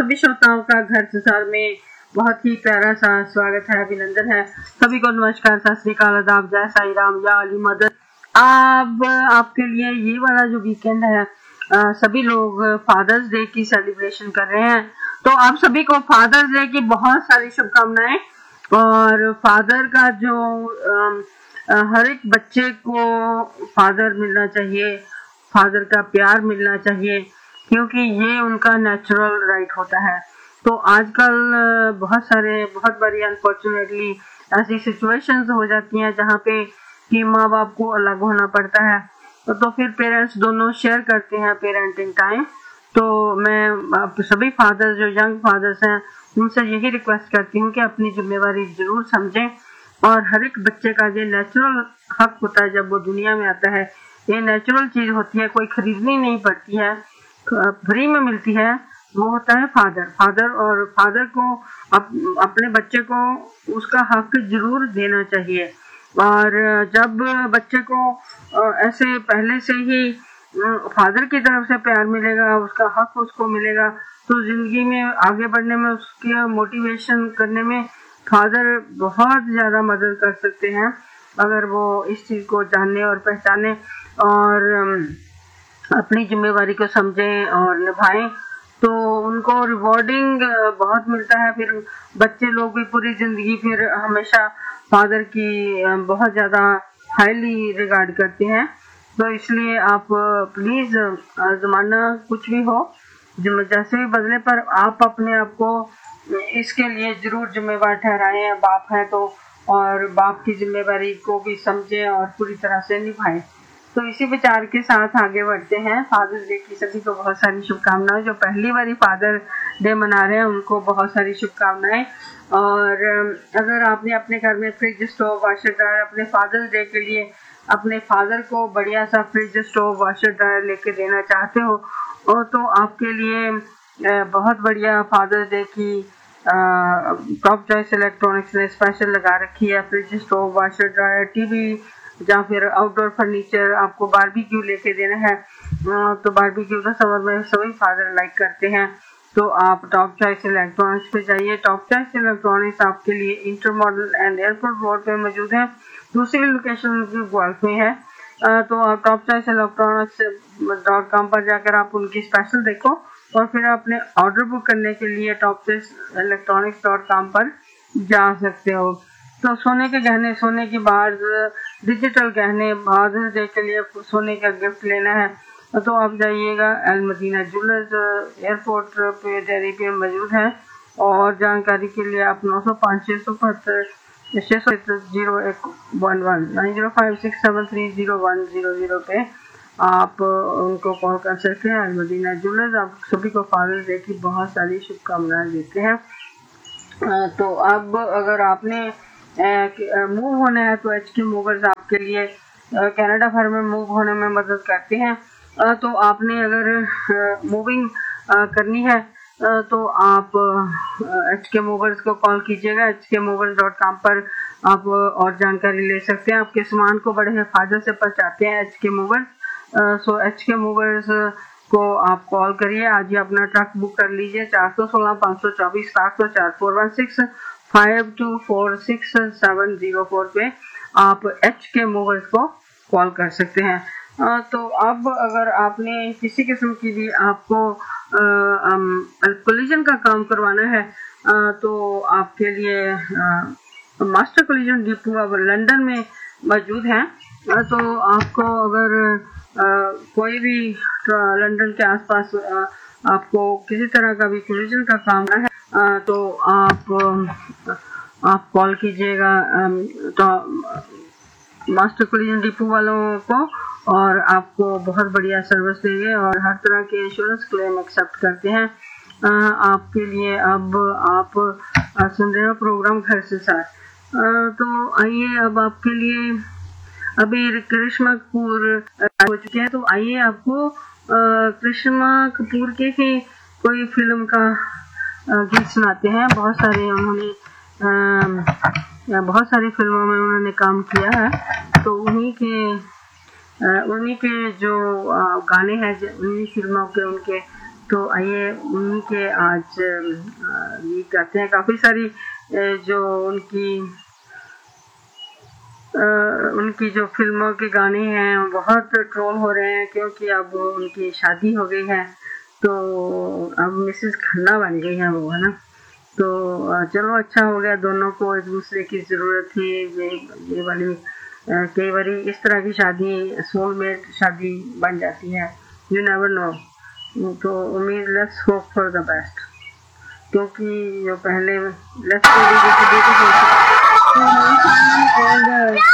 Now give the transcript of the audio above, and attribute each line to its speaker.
Speaker 1: सभी श्रोताओं का घर संसार में बहुत ही प्यारा सा स्वागत है, अभिनंदन है। सभी को नमस्कार, सत श्री अकाल, आदाब, जय साई राम, या अली मदद। अब आपके लिए ये वाला जो वीकेंड है, सभी लोग फादर्स डे की सेलिब्रेशन कर रहे हैं, तो आप सभी को फादर्स डे की बहुत सारी शुभकामनाएं। और फादर का जो हर एक बच्चे को फादर मिलना चाहिए, फादर का प्यार मिलना चाहिए, क्योंकि ये उनका नेचुरल राइट होता है। तो आजकल बहुत बारी अनफॉर्चुनेटली ऐसी सिचुएशंस हो जाती हैं जहाँ पे कि माँ बाप को अलग होना पड़ता है, तो फिर पेरेंट्स दोनों शेयर करते हैं पेरेंटिंग टाइम। तो मैं सभी फादर्स जो यंग फादर्स हैं उनसे यही रिक्वेस्ट करती हूँ कि अपनी जिम्मेवारी जरूर समझें, और हर एक बच्चे का ये नेचुरल हक होता है जब वो दुनिया में आता है। ये नेचुरल चीज होती है, कोई खरीदनी नहीं पड़ती है, फ्री में मिलती है। वो होता है फादर और फादर को अपने बच्चे को उसका हक जरूर देना चाहिए। और जब बच्चे को ऐसे पहले से ही फादर की तरफ से प्यार मिलेगा, उसका हक उसको मिलेगा, तो जिंदगी में आगे बढ़ने में, उसकी मोटिवेशन करने में फादर बहुत ज्यादा मदद कर सकते हैं, अगर वो इस चीज को जानने और पहचाने और अपनी जिम्मेवारी को समझें और निभाएं, तो उनको रिवॉर्डिंग बहुत मिलता है। फिर बच्चे लोग भी पूरी जिंदगी फिर हमेशा फादर की बहुत ज्यादा हाईली रिगार्ड करते हैं। तो इसलिए आप प्लीज, जमाना कुछ भी हो, जैसे भी बदले, पर आप अपने आप को इसके लिए जरूर जिम्मेवार ठहराएं, बाप है तो, और बाप की जिम्मेवारी को भी समझें और पूरी तरह से निभाएं। तो इसी विचार के साथ आगे बढ़ते हैं। फादर्स डे की सभी को बहुत सारी शुभकामनाएं। जो पहली बारी फादर डे मना रहे हैं उनको बहुत सारी शुभकामनाएं। और अगर आपने अपने घर में फ्रिज, स्टोव, वाशर ड्रायर अपने फादर्स डे के लिए अपने फादर को बढ़िया सा फ्रिज, स्टोव, वाशर ड्रायर लेके देना चाहते हो, और तो आपके लिए बहुत बढ़िया फादर्स डे की टॉप चॉइस इलेक्ट्रॉनिक्स ने स्पेशल लगा रखी है। Fridge, stove, washer dryer, TV या फिर आउटडोर फर्नीचर, आपको बारबेक्यू लेके देना है, तो बारबेक्यू का समर में सभी फादर लाइक करते हैं, तो आप टॉप चॉइस इलेक्ट्रॉनिक्स पे जाइए। टॉप चॉइस इलेक्ट्रॉनिक्स आपके लिए inter model and airport road पे मौजूद है। दूसरी लोकेशन गोल्फ में है। तो आप टॉप चॉइस इलेक्ट्रॉनिक्स.com पर जाकर आप उनकी स्पेशल देखो, और फिर अपने ऑर्डर बुक करने के लिए टॉप चॉइस इलेक्ट्रॉनिक्स.com पर जा सकते हो। तो सोने के गहने, सोने की बार्स, डिजिटल गहने, फादर्स डे के लिए सोने का गिफ्ट लेना है, तो आप जाइएगा अल मदीना ज्वेलर्स, एयरपोर्ट पे डेरी पे मौजूद है। और जानकारी के लिए आप 905-675-0111 पे आप उनको कॉल कर सकते हैं। अल मदीना ज्वेलर्स आप सभी को फादर्स डे की बहुत सारी शुभकामनाएं देते हैं। तो अब अगर आपने मूव होना है तो HK मूवर्स आपके लिए कनाडा भर में मूव होने में मदद करते हैं। तो आपने अगर मूविंग करनी है तो आप HK मूवर्स को कॉल कीजिएगा। hkmovers.com पर आप और जानकारी ले सकते हैं। आपके सामान को बड़े हिफाजत से पहुंचाते हैं HK मूवर्स। सो HK मूवर्स को आप कॉल करिए, आज ही अपना ट्रक बुक कर लीजिए। 416-524-704 416-524-6704 पे आप HK मूवर्स को कॉल कर सकते हैं। तो अब अगर आपने किसी किस्म की भी आपको कोलिजन का काम करवाना है, तो आपके लिए मास्टर कोलिजन डिपो अब लंदन में मौजूद है। तो आपको अगर कोई भी लंदन के आसपास आपको किसी तरह का भी कोलिजन का काम है, तो आप कॉल कीजिएगा तो मास्टर कोलिजन डिपो वालों को, और आपको बहुत बढ़िया सर्विस देंगे और हर तरह के इंश्योरेंस क्लेम एक्सेप्ट करते हैं। आपके लिए अब आप सुन रहे हो प्रोग्राम घर से साथ। तो आइए, अब आपके लिए अभी करिश्मा कपूर हो चुके हैं, तो आइए आपको करिश्मा कपूर के ही कोई फिल्म का गीत सुनाते हैं। बहुत सारी फिल्मों में उन्होंने काम किया है, तो उन्हीं के जो गाने हैं, उन्हीं फिल्मों के उनके तो आइए उन्हीं के आज गीत गाते हैं। काफ़ी सारी जो उनकी जो फिल्मों के गाने हैं बहुत ट्रोल हो रहे हैं, क्योंकि अब उनकी शादी हो गई है, तो अब मिसेस खन्ना बन गई है वो, है ना। तो चलो अच्छा हो गया, दोनों को एक दूसरे की ज़रूरत थी। ये वाली कई बार इस तरह की शादी सोलमेट शादी बन जाती है, यू नेवर नो। तो उम्मीद, let's hope for the best, क्योंकि जो पहले लेट्स